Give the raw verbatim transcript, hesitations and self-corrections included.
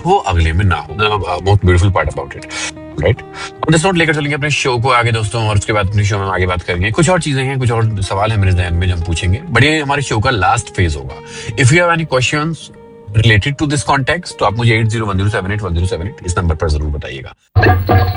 हो अगले में ना हो। Most beautiful part about it, right. हम जस्ट नोट लेकर चलेंगे अपने शो को आगे दोस्तों, और उसके बाद अपने शो में आगे बात करेंगे। कुछ और चीजें हैं, कुछ और सवाल है मेरे ध्यान में जो हम पूछेंगे, बट ये हमारे शो का लास्ट फेज होगा। If you have any questions related to this context तो आप मुझे eight zero one zero seven eight one zero seven eight इस नंबर पर जरूर बताइएगा।